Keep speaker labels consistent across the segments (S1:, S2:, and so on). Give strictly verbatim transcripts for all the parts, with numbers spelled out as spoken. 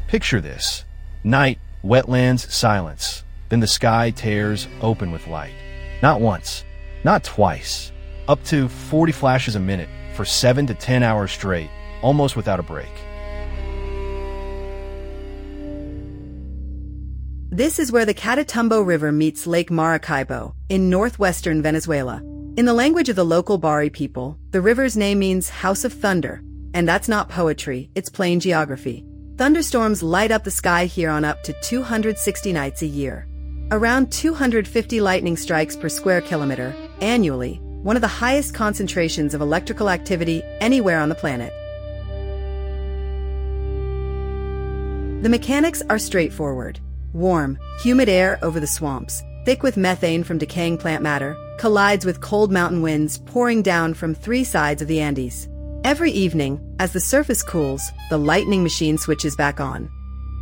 S1: Picture this. Night, wetlands, silence. Then the sky tears open with light. Not once, not twice. Up to forty flashes a minute for seven to ten hours straight, almost without a break.
S2: This is where the Catatumbo River meets Lake Maracaibo in northwestern Venezuela. In the language of the local Bari people, the river's name means House of Thunder, and that's not poetry, it's plain geography. Thunderstorms light up the sky here on up to two hundred sixty nights a year. Around two hundred fifty lightning strikes per square kilometer annually, one of the highest concentrations of electrical activity anywhere on the planet. The mechanics are straightforward. Warm, humid air over the swamps, thick with methane from decaying plant matter, collides with cold mountain winds pouring down from three sides of the Andes. Every evening, as the surface cools, the lightning machine switches back on.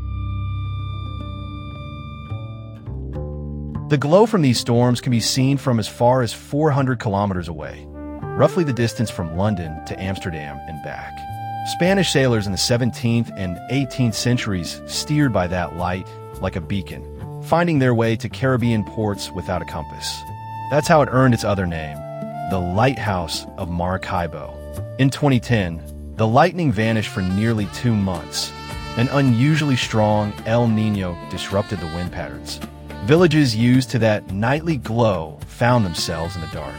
S1: The glow from these storms can be seen from as far as four hundred kilometers away, roughly the distance from London to Amsterdam and back. Spanish sailors in the seventeenth and eighteenth centuries steered by that light like a beacon, finding their way to Caribbean ports without a compass. That's how it earned its other name, the Lighthouse of Maracaibo. In twenty ten, the lightning vanished for nearly two months. An unusually strong El Niño disrupted the wind patterns. Villages used to that nightly glow found themselves in the dark.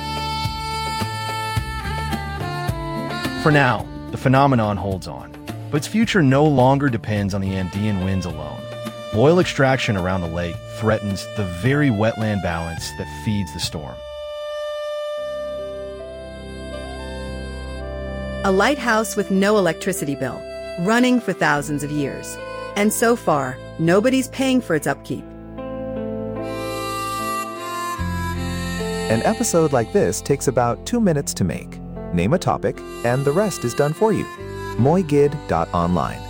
S1: For now, the phenomenon holds on, but its future no longer depends on the Andean winds alone. Oil extraction around the lake threatens the very wetland balance that feeds the storm.
S2: A lighthouse with no electricity bill, running for thousands of years. And so far, nobody's paying for its upkeep.
S3: An episode like this takes about two minutes to make. Name a topic, and the rest is done for you. moigid dot online